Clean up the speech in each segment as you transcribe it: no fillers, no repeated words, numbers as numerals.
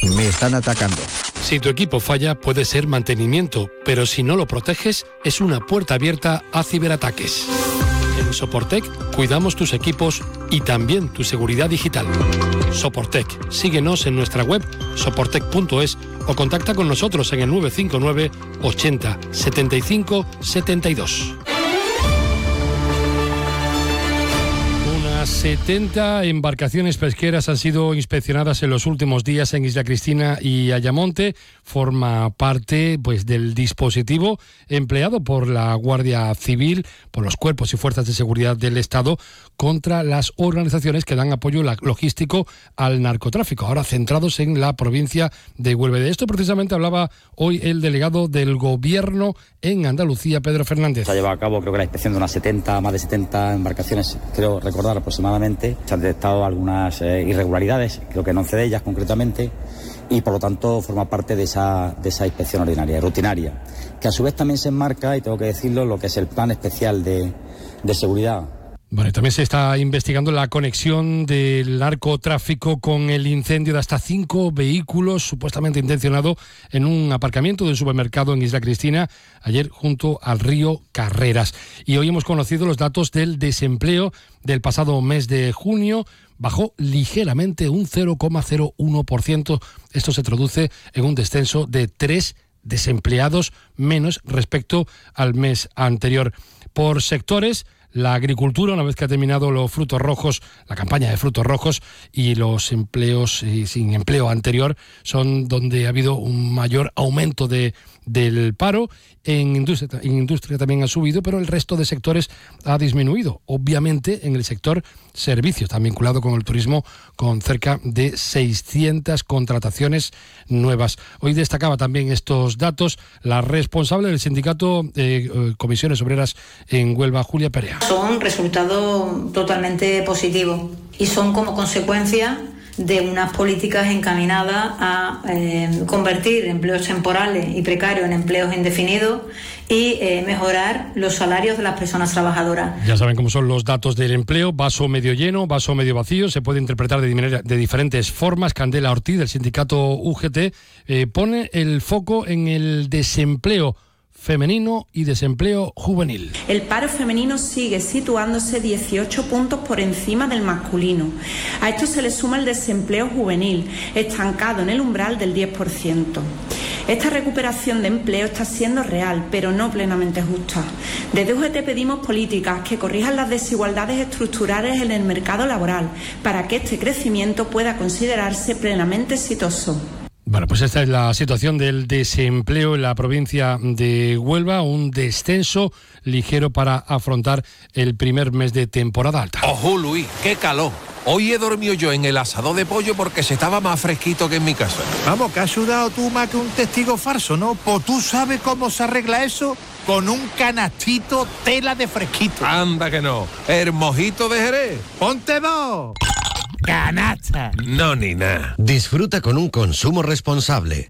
Me están atacando. Si tu equipo falla, puede ser mantenimiento, pero si no lo proteges, es una puerta abierta a ciberataques. En Soportec cuidamos tus equipos y también tu seguridad digital. Soportec, síguenos en nuestra web soportec.es o contacta con nosotros en el 959 80 75 72. 70 embarcaciones pesqueras han sido inspeccionadas en los últimos días en Isla Cristina y Ayamonte. Forma parte del dispositivo empleado por la Guardia Civil, por los cuerpos y fuerzas de seguridad del Estado contra las organizaciones que dan apoyo logístico al narcotráfico, ahora centrados en la provincia de Huelva. De esto precisamente hablaba hoy el delegado del Gobierno en Andalucía, Pedro Fernández. Se ha llevado a cabo, creo que la inspección de más de 70 embarcaciones, creo recordar aproximadamente. Se han detectado algunas irregularidades, creo que en 11 de ellas concretamente, y por lo tanto forma parte de esa inspección ordinaria, rutinaria, que a su vez también se enmarca, y tengo que decirlo, lo que es el plan especial de seguridad. Vale, también se está investigando la conexión del narcotráfico con el incendio de hasta 5 vehículos supuestamente intencionado en un aparcamiento de un supermercado en Isla Cristina ayer junto al río Carreras. Y hoy hemos conocido los datos del desempleo del pasado mes de junio. Bajó ligeramente un 0,01%. Esto se traduce en un descenso de 3 desempleados menos respecto al mes anterior. Por sectores, la agricultura, una vez que ha terminado los frutos rojos, la campaña de frutos rojos, y los empleos sin empleo anterior, son donde ha habido un mayor aumento del paro. En industria también ha subido, pero el resto de sectores ha disminuido. Obviamente en el sector servicios, está vinculado con el turismo, con cerca de 600 contrataciones nuevas. Hoy destacaba también estos datos la responsable del sindicato Comisiones Obreras en Huelva, Julia Perea. Son resultados totalmente positivos y son como consecuencia de unas políticas encaminadas a convertir empleos temporales y precarios en empleos indefinidos y mejorar los salarios de las personas trabajadoras. Ya saben cómo son los datos del empleo: vaso medio lleno, vaso medio vacío, se puede interpretar de diferentes formas. Candela Ortiz, del sindicato UGT, pone el foco en el desempleo femenino y desempleo juvenil. El paro femenino sigue situándose 18 puntos por encima del masculino. A esto se le suma el desempleo juvenil, estancado en el umbral del 10%. Esta recuperación de empleo está siendo real, pero no plenamente justa. Desde UGT pedimos políticas que corrijan las desigualdades estructurales en el mercado laboral para que este crecimiento pueda considerarse plenamente exitoso. Bueno, pues esta es la situación del desempleo en la provincia de Huelva, un descenso ligero para afrontar el primer mes de temporada alta. ¡Ojo, Luis! ¡Qué calor! Hoy he dormido yo en el asador de pollo porque se estaba más fresquito que en mi casa. Vamos, que has sudado tú más que un testigo falso, ¿no? Pues tú sabes cómo se arregla eso, con un canastito tela de fresquito. Anda que no, el mojito de Jerez. ¡Ponte dos! ¡Canasta! No, ni nada. Disfruta con un consumo responsable.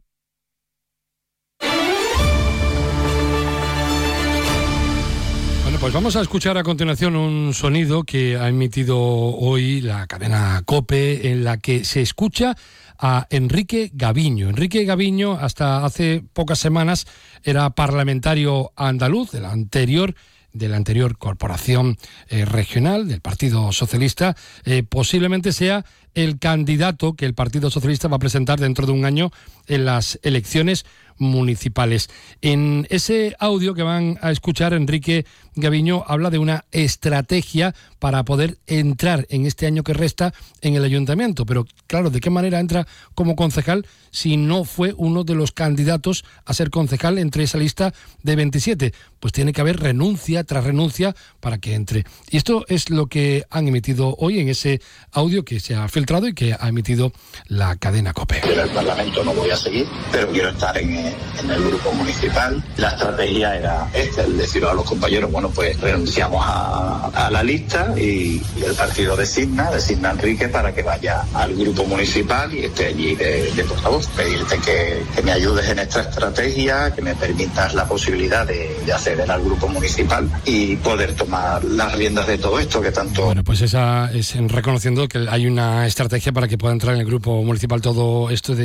Bueno, pues vamos a escuchar a continuación un sonido que ha emitido hoy la cadena COPE, en la que se escucha a Enrique Gaviño. Enrique Gaviño, hasta hace pocas semanas, era parlamentario andaluz de la anterior corporación regional del Partido Socialista. Posiblemente sea el candidato que el Partido Socialista va a presentar dentro de un año en las elecciones municipales. En ese audio que van a escuchar, Enrique Gaviño habla de una estrategia para poder entrar en este año que resta en el ayuntamiento. Pero claro, ¿de qué manera entra como concejal si no fue uno de los candidatos a ser concejal entre esa lista de 27? Pues tiene que haber renuncia tras renuncia para que entre. Y esto es lo que han emitido hoy en ese audio que se ha filtrado y que ha emitido la cadena COPE. En el Parlamento no voy a seguir, pero quiero estar en el grupo municipal. La estrategia era el decir a los compañeros, bueno, pues renunciamos a la lista y el partido designa a Enrique para que vaya al grupo municipal y esté allí de portavoz. Pedirte que me ayudes en esta estrategia, que me permitas la posibilidad de acceder al grupo municipal y poder tomar las riendas de todo esto que tanto... Bueno, pues esa es reconociendo que hay una estrategia para que pueda entrar en el grupo municipal todo esto de